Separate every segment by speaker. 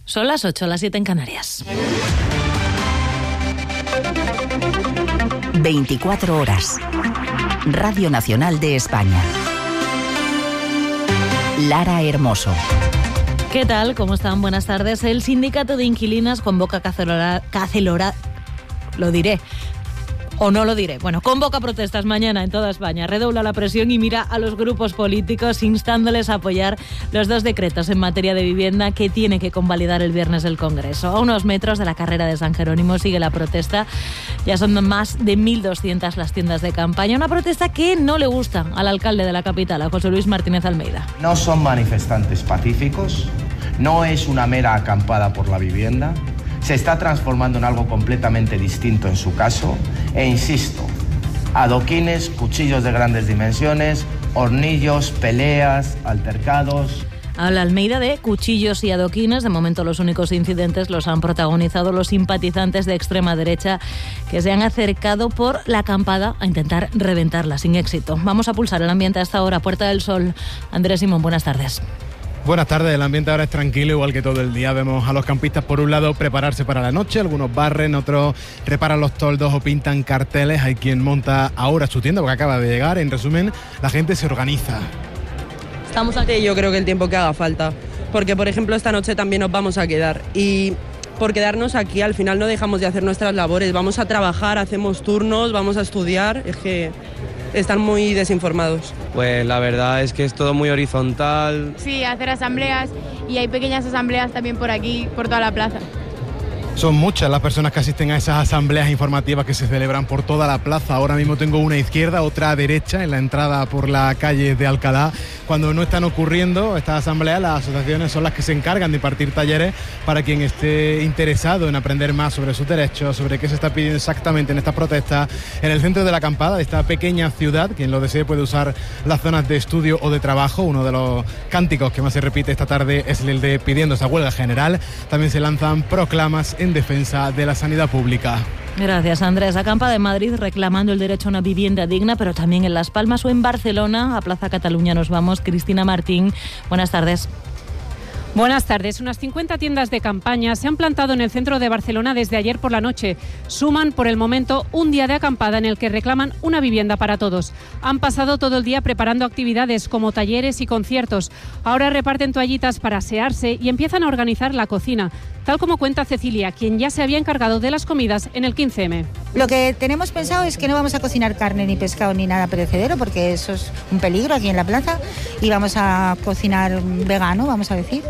Speaker 1: Son las 8, las 7 en Canarias.
Speaker 2: 24 horas. Radio Nacional de España. Lara Hermoso.
Speaker 1: ¿Qué tal? ¿Cómo están? Buenas tardes. El sindicato de inquilinas convoca lo diré. O no lo diré. Bueno, convoca protestas mañana en toda España. Redobla la presión y mira a los grupos políticos instándoles a apoyar los 2 decretos en materia de vivienda que tiene que convalidar el viernes el Congreso. A unos metros de la carrera de San Jerónimo sigue la protesta. Ya son más de 1.200 las tiendas de campaña. Una protesta que no le gusta al alcalde de la capital, a José Luis Martínez Almeida.
Speaker 3: No son manifestantes pacíficos, no es una mera acampada por la vivienda. Se está transformando en algo completamente distinto en su caso e insisto, adoquines, cuchillos de grandes dimensiones, hornillos, peleas, altercados.
Speaker 1: Habla Almeida de cuchillos y adoquines. De momento los únicos incidentes los han protagonizado los simpatizantes de extrema derecha que se han acercado por la acampada a intentar reventarla sin éxito. Vamos a pulsar el ambiente a esta hora. Puerta del Sol. Andrés Simón, buenas tardes.
Speaker 4: Buenas tardes, el ambiente ahora es tranquilo, igual que todo el día. Vemos a los campistas por un lado prepararse para la noche, algunos barren, otros reparan los toldos o pintan carteles. Hay quien monta ahora su tienda porque acaba de llegar. En resumen, la gente se organiza.
Speaker 5: Estamos aquí, yo creo que el tiempo que haga falta, porque por ejemplo esta noche también nos vamos a quedar y por quedarnos aquí al final no dejamos de hacer nuestras labores, vamos a trabajar, hacemos turnos, vamos a estudiar, es que están muy desinformados.
Speaker 6: Pues la verdad es que es todo muy horizontal.
Speaker 7: Sí, hacer asambleas y hay pequeñas asambleas también por aquí, por toda la plaza.
Speaker 4: Son muchas las personas que asisten a esas asambleas informativas que se celebran por toda la plaza. Ahora mismo tengo una izquierda, otra derecha en la entrada por la calle de Alcalá. Cuando no están ocurriendo estas asambleas, las asociaciones son las que se encargan de impartir talleres para quien esté interesado en aprender más sobre sus derechos, sobre qué se está pidiendo exactamente en estas protestas. En el centro de la acampada de esta pequeña ciudad, quien lo desee puede usar las zonas de estudio o de trabajo. Uno de los cánticos que más se repite esta tarde es el de pidiendo esa huelga general. También se lanzan proclamas en defensa de la sanidad pública.
Speaker 1: Gracias, Andrés. Acampa de Madrid reclamando el derecho a una vivienda digna, pero también en Las Palmas o en Barcelona. A Plaza Cataluña nos vamos. Cristina Martín, buenas tardes.
Speaker 8: Buenas tardes. Unas 50 tiendas de campaña se han plantado en el centro de Barcelona desde ayer por la noche. Suman, por el momento, un día de acampada en el que reclaman una vivienda para todos. Han pasado todo el día preparando actividades como talleres y conciertos. Ahora reparten toallitas para asearse y empiezan a organizar la cocina, tal como cuenta Cecilia, quien ya se había encargado de las comidas en el 15M.
Speaker 9: Lo que tenemos pensado es que no vamos a cocinar carne ni pescado ni nada perecedero, porque eso es un peligro aquí en la plaza, y vamos a cocinar vegano, vamos a decir.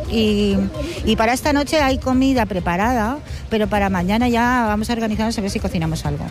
Speaker 9: Y para esta noche hay comida preparada, pero para mañana ya vamos a organizarnos a ver si cocinamos algo.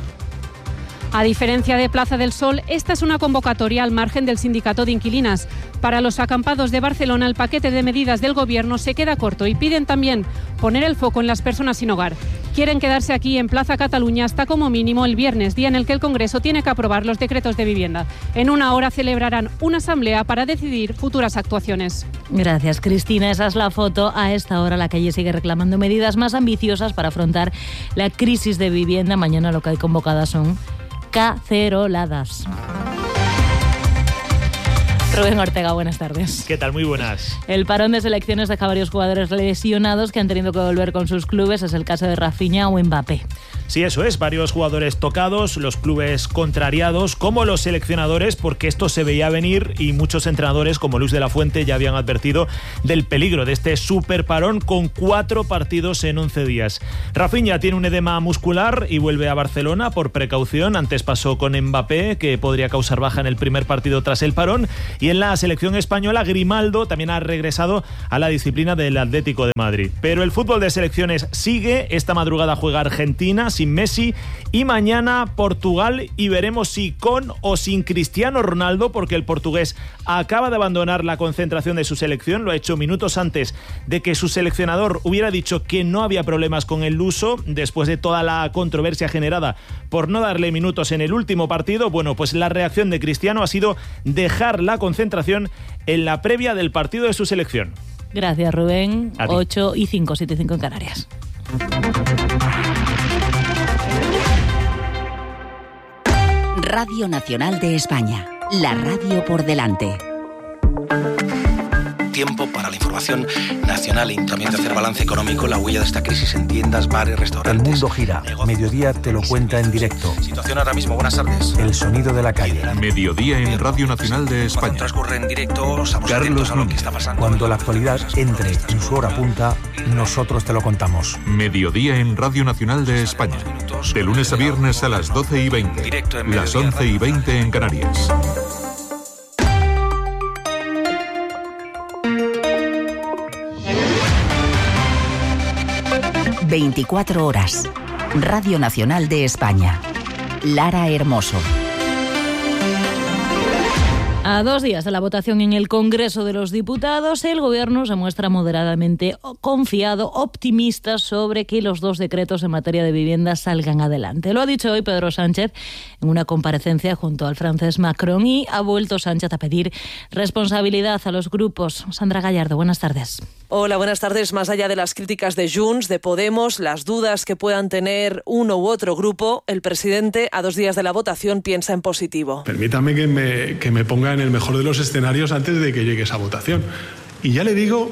Speaker 8: A diferencia de Plaza del Sol, esta es una convocatoria al margen del sindicato de inquilinas. Para los acampados de Barcelona, el paquete de medidas del Gobierno se queda corto y piden también poner el foco en las personas sin hogar. Quieren quedarse aquí en Plaza Cataluña hasta como mínimo el viernes, día en el que el Congreso tiene que aprobar los decretos de vivienda. En una hora celebrarán una asamblea para decidir futuras actuaciones.
Speaker 1: Gracias, Cristina. Esa es la foto. A esta hora la calle sigue reclamando medidas más ambiciosas para afrontar la crisis de vivienda. Mañana lo que hay convocadas son caceroladas. Rubén Ortega, buenas tardes.
Speaker 10: ¿Qué tal? Muy buenas.
Speaker 1: El parón de selecciones deja varios jugadores lesionados que han tenido que volver con sus clubes. Es el caso de Rafinha o Mbappé.
Speaker 10: Sí, eso es. Varios jugadores tocados, los clubes contrariados, como los seleccionadores, porque esto se veía venir y muchos entrenadores, como Luis de la Fuente, ya habían advertido del peligro de este super parón con 4 partidos en 11 días. Rafinha tiene un edema muscular y vuelve a Barcelona por precaución. Antes pasó con Mbappé, que podría causar baja en el primer partido tras el parón. Y en la selección española, Grimaldo también ha regresado a la disciplina del Atlético de Madrid. Pero el fútbol de selecciones sigue. Esta madrugada juega Argentina sin Messi y mañana Portugal, y veremos si con o sin Cristiano Ronaldo, porque el portugués acaba de abandonar la concentración de su selección. Lo ha hecho minutos antes de que su seleccionador hubiera dicho que no había problemas con el luso, después de toda la controversia generada por no darle minutos en el último partido. Bueno, pues la reacción de Cristiano ha sido dejar la concentración en la previa del partido de su selección.
Speaker 1: Gracias, Rubén. 8:05, 7:05 en Canarias.
Speaker 2: Radio Nacional de España, la radio por delante.
Speaker 11: tiempo para la información nacional y también de hacer balance económico, la huella de esta crisis en tiendas, bares, restaurantes.
Speaker 12: El mundo gira. Mediodía te lo cuenta en directo.
Speaker 11: Situación ahora mismo, buenas tardes.
Speaker 12: El sonido de la calle.
Speaker 13: Mediodía en Radio Nacional de España.
Speaker 11: Cuando transcurre en directo, estamos atentos a lo que está pasando.
Speaker 12: Cuando la actualidad entre en su hora punta, nosotros te lo contamos.
Speaker 13: Mediodía en Radio Nacional de España. De lunes a viernes a las 12:20. Las 11:20 en Canarias.
Speaker 2: ...24 horas... Radio Nacional de España. Lara Hermoso.
Speaker 1: A 2 días de la votación en el Congreso de los Diputados, el Gobierno se muestra moderadamente confiado, optimista sobre que los 2 decretos en materia de vivienda salgan adelante. Lo ha dicho hoy Pedro Sánchez en una comparecencia junto al francés Macron, y ha vuelto Sánchez a pedir responsabilidad a los grupos. Sandra Gallardo, buenas tardes.
Speaker 14: Hola, buenas tardes. Más allá de las críticas de Junts, de Podemos, las dudas que puedan tener uno u otro grupo, el presidente, a 2 días de la votación, piensa en positivo.
Speaker 15: Permítame que me ponga en el mejor de los escenarios antes de que llegue esa votación. Y ya le digo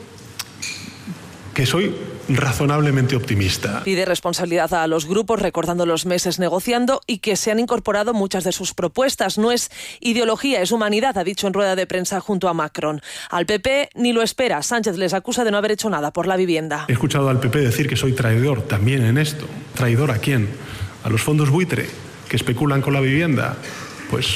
Speaker 15: que soy razonablemente optimista.
Speaker 14: Pide responsabilidad a los grupos, recordando los meses negociando y que se han incorporado muchas de sus propuestas. No es ideología, es humanidad, ha dicho en rueda de prensa junto a Macron. Al PP ni lo espera. Sánchez les acusa de no haber hecho nada por la vivienda.
Speaker 15: He escuchado al PP decir que soy traidor también en esto. ¿Traidor a quién? ¿A los fondos buitre que especulan con la vivienda? Pues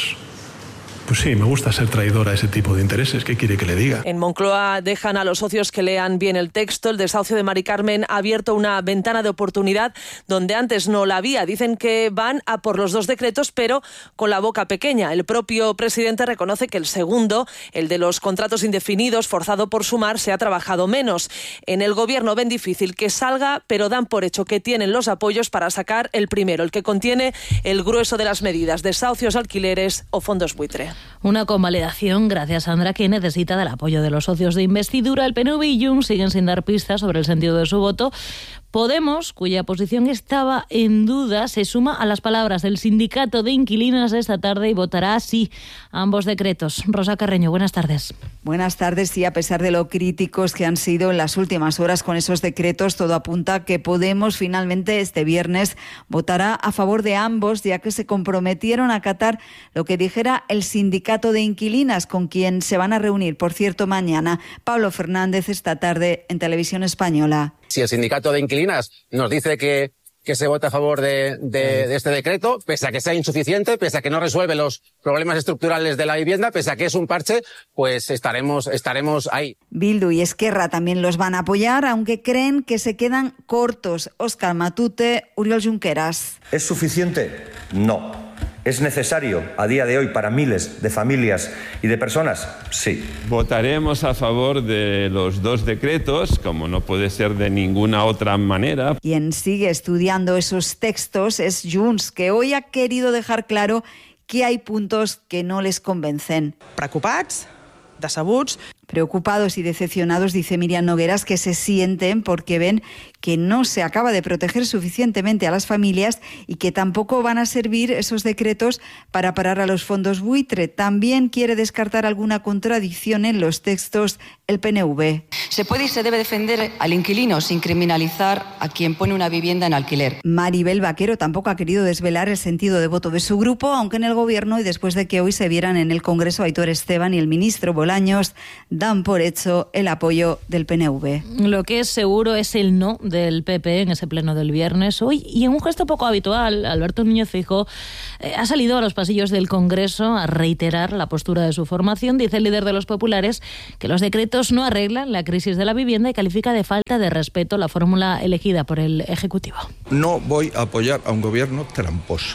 Speaker 15: sí, me gusta ser traidor a ese tipo de intereses. ¿Qué quiere que le diga?
Speaker 14: En Moncloa dejan a los socios que lean bien el texto. El desahucio de Mari Carmen ha abierto una ventana de oportunidad donde antes no la había. Dicen que van a por los 2 decretos, pero con la boca pequeña. El propio presidente reconoce que el segundo, el de los contratos indefinidos, forzado por Sumar, se ha trabajado menos. En el Gobierno ven difícil que salga, pero dan por hecho que tienen los apoyos para sacar el primero, el que contiene el grueso de las medidas, desahucios, alquileres o fondos buitre.
Speaker 1: Una convalidación, gracias Sandra, que necesita del apoyo de los socios de investidura. El PNV y Junts siguen sin dar pistas sobre el sentido de su voto. Podemos, cuya posición estaba en duda, se suma a las palabras del sindicato de inquilinas esta tarde y votará sí a ambos decretos. Rosa Carreño, buenas tardes.
Speaker 16: Buenas tardes. Sí, a pesar de lo críticos que han sido en las últimas horas con esos decretos, todo apunta a que Podemos finalmente este viernes votará a favor de ambos, ya que se comprometieron a acatar lo que dijera el sindicato de inquilinas, con quien se van a reunir, por cierto, mañana. Pablo Fernández esta tarde en Televisión Española.
Speaker 17: Si el sindicato de inquilinas nos dice que se vote a favor de este decreto, pese a que sea insuficiente, pese a que no resuelve los problemas estructurales de la vivienda, pese a que es un parche, pues estaremos ahí.
Speaker 16: Bildu y Esquerra también los van a apoyar, aunque creen que se quedan cortos. Óscar Matute, Oriol Junqueras.
Speaker 18: ¿Es suficiente? No. ¿Es necesario a día de hoy para miles de familias y de personas? Sí.
Speaker 19: Votaremos a favor de los 2 decretos, como no puede ser de ninguna otra manera.
Speaker 16: Quien sigue estudiando esos textos es Junts, que hoy ha querido dejar claro que hay puntos que no les convencen.
Speaker 5: Preocupats, decebuts.
Speaker 16: Preocupados y decepcionados, dice Miriam Nogueras, que se sienten porque ven que no se acaba de proteger suficientemente a las familias y que tampoco van a servir esos decretos para parar a los fondos buitre. También quiere descartar alguna contradicción en los textos el PNV.
Speaker 20: Se puede y se debe defender al inquilino sin criminalizar a quien pone una vivienda en alquiler.
Speaker 16: Maribel Vaquero tampoco ha querido desvelar el sentido de voto de su grupo, aunque en el Gobierno y después de que hoy se vieran en el Congreso Aitor Esteban y el ministro Bolaños, dan por hecho el apoyo del PNV.
Speaker 1: Lo que es seguro es el no del PP en ese pleno del viernes hoy, y en un gesto poco habitual, Alberto Núñez Feijóo ha salido a los pasillos del Congreso a reiterar la postura de su formación. Dice el líder de los populares que los decretos no arreglan la crisis de la vivienda y califica de falta de respeto la fórmula elegida por el Ejecutivo.
Speaker 21: No voy a apoyar a un gobierno tramposo.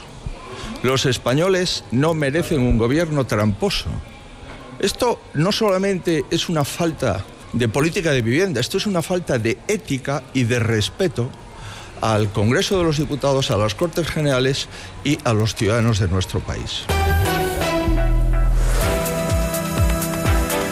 Speaker 21: Los españoles no merecen un gobierno tramposo. Esto no solamente es una falta de política de vivienda, esto es una falta de ética y de respeto al Congreso de los Diputados, a las Cortes Generales y a los ciudadanos de nuestro país.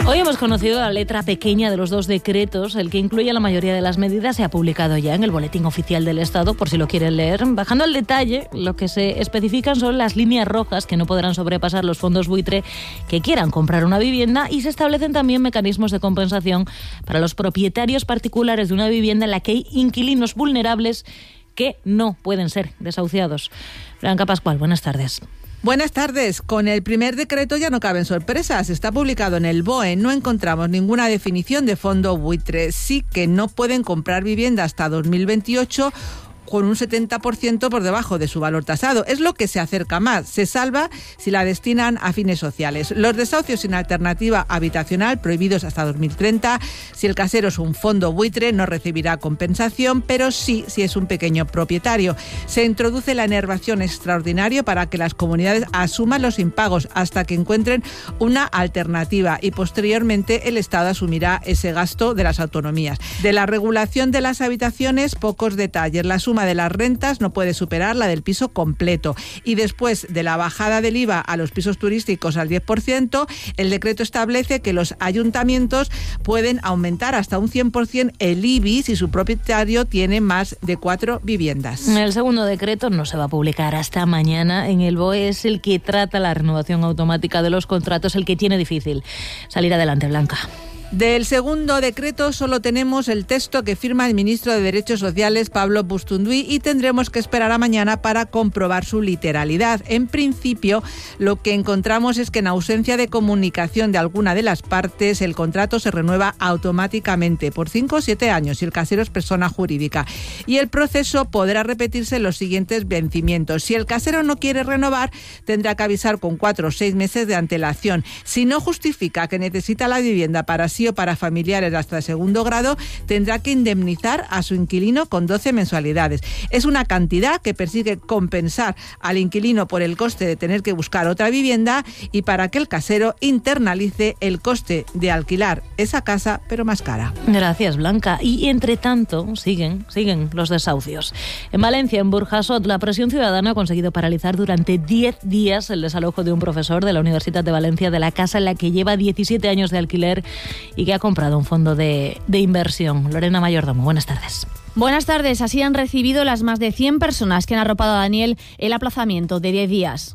Speaker 1: Hoy hemos conocido la letra pequeña de los dos decretos. El que incluye la mayoría de las medidas se ha publicado ya en el Boletín Oficial del Estado, por si lo quieren leer. Bajando al detalle, lo que se especifican son las líneas rojas que no podrán sobrepasar los fondos buitre que quieran comprar una vivienda, y se establecen también mecanismos de compensación para los propietarios particulares de una vivienda en la que hay inquilinos vulnerables que no pueden ser desahuciados. Blanca Pascual, buenas tardes.
Speaker 3: Buenas tardes. Con el primer decreto ya no caben sorpresas. Está publicado en el BOE. No encontramos ninguna definición de fondo buitre. Sí que no pueden comprar vivienda hasta 2028 con un 70% por debajo de su valor tasado. Es lo que se acerca más. Se salva si la destinan a fines sociales. Los desahucios sin alternativa habitacional prohibidos hasta 2030. Si el casero es un fondo buitre, no recibirá compensación, pero sí si es un pequeño propietario. Se introduce la enervación extraordinaria para que las comunidades asuman los impagos hasta que encuentren una alternativa, y posteriormente el Estado asumirá ese gasto de las autonomías. De la regulación de las habitaciones, pocos detalles. La suma de las rentas no puede superar la del piso completo, y después de la bajada del IVA a los pisos turísticos al 10%, el decreto establece que los ayuntamientos pueden aumentar hasta un 100% el IBI si su propietario tiene más de 4 viviendas.
Speaker 1: El segundo decreto no se va a publicar hasta mañana en el BOE. Es el que trata la renovación automática de los contratos, el que tiene difícil salir adelante, Blanca.
Speaker 3: Del segundo decreto solo tenemos el texto que firma el ministro de Derechos Sociales, Pablo Bustunduy, y tendremos que esperar a mañana para comprobar su literalidad. En principio, lo que encontramos es que en ausencia de comunicación de alguna de las partes, el contrato se renueva automáticamente por 5 o 7 años si el casero es persona jurídica, y el proceso podrá repetirse en los siguientes vencimientos. Si el casero no quiere renovar, tendrá que avisar con 4 o 6 meses de antelación. Si no justifica que necesita la vivienda para sí o para familiares hasta el segundo grado, tendrá que indemnizar a su inquilino con 12 mensualidades. Es una cantidad que persigue compensar al inquilino por el coste de tener que buscar otra vivienda y para que el casero internalice el coste de alquilar esa casa, pero más cara.
Speaker 1: Gracias, Blanca. Y entre tanto, siguen los desahucios. En Valencia, en Burjasot, la presión ciudadana ha conseguido paralizar durante 10 días el desalojo de un profesor de la Universidad de Valencia de la casa en la que lleva 17 años de alquiler y que ha comprado un fondo de inversión. Lorena Mayordomo, buenas tardes.
Speaker 22: Buenas tardes. Así han recibido las más de 100 personas que han arropado a Daniel el aplazamiento de 10 días.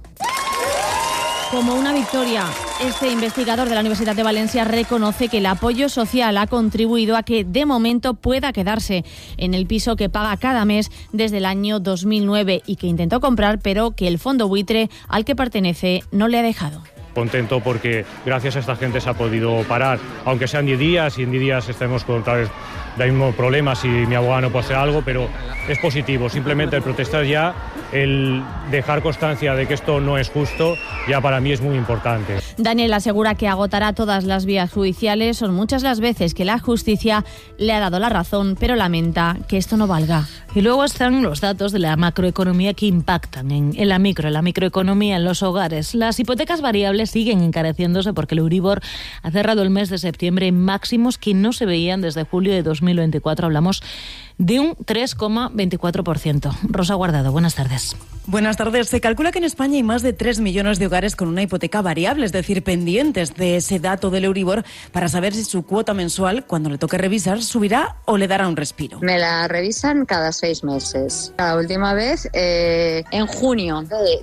Speaker 22: Como una victoria, este investigador de la Universidad de Valencia reconoce que el apoyo social ha contribuido a que de momento pueda quedarse en el piso que paga cada mes desde el año 2009 y que intentó comprar, pero que el fondo buitre al que pertenece no le ha dejado.
Speaker 23: Contento porque gracias a esta gente se ha podido parar, aunque sean 10 días y en 10 días estemos con otra vez el mismo problema si mi abogado no puede hacer algo, pero es positivo. Simplemente el protestar ya, el dejar constancia de que esto no es justo, ya para mí es muy importante.
Speaker 22: Daniel asegura que agotará todas las vías judiciales. Son muchas las veces que la justicia le ha dado la razón, pero lamenta que esto no valga.
Speaker 1: Y luego están los datos de la macroeconomía que impactan en la microeconomía, en los hogares. Las hipotecas variables siguen encareciéndose porque el Euribor ha cerrado el mes de septiembre en máximos que no se veían desde julio de 2024. Hablamos de un 3,24%. Rosa Guardado, buenas tardes.
Speaker 24: Buenas tardes. Se calcula que en España hay más de 3 millones de hogares con una hipoteca variable, es decir, pendientes de ese dato del Euribor para saber si su cuota mensual, cuando le toque revisar, subirá o le dará un respiro.
Speaker 25: Me la revisan cada 6 meses. La última vez en junio, de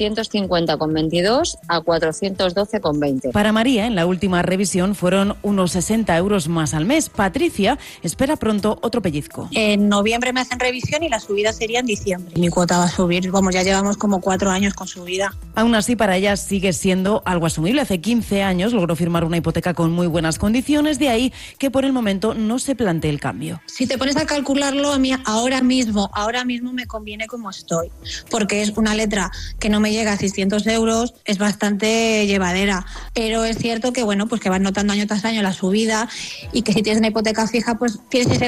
Speaker 25: 350,22 a 412,20.
Speaker 24: Para María, en la última revisión fueron unos 60 euros más al mes. Patricia espera pronto otro pellizco.
Speaker 26: En noviembre me hacen revisión y la subida sería en diciembre. Mi cuota va a subir, ya llevamos como 4 años con subida.
Speaker 24: Aún así, para ella sigue siendo algo asumible. Hace 15 años logró firmar una hipoteca con muy buenas condiciones, de ahí que por el momento no se plantee el cambio.
Speaker 26: Si te pones a calcularlo, a mí ahora mismo me conviene como estoy, porque es una letra que no me llega a 600 euros, es bastante llevadera, pero es cierto que que vas notando año tras año la subida y que si tienes una hipoteca fija, pues tienes ese